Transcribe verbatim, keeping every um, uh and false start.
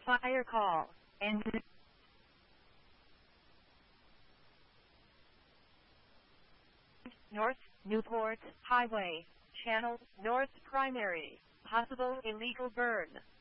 Fire call. And North, Newport, Highway, Channel, North Primary, possible illegal burn.